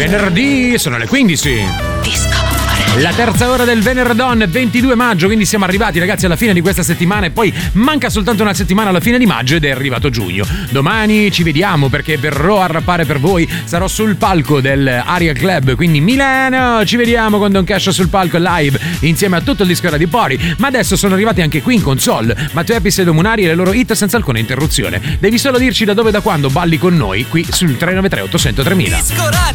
venerdì, sono le 15. Disco. La terza ora del venerdon, 22 maggio, quindi siamo arrivati ragazzi alla fine di questa settimana e poi manca soltanto una settimana alla fine di maggio ed è arrivato giugno. Domani ci vediamo perché verrò a rappare per voi, sarò sul palco del Aria Club, quindi Milano, ci vediamo con Don Cash sul palco live insieme a tutto il disco di Pori. Ma adesso sono arrivati anche qui in console Matteo Epis e Domunari e le loro hit senza alcuna interruzione. Devi solo dirci da dove e da quando balli con noi qui sul 393 800 3000.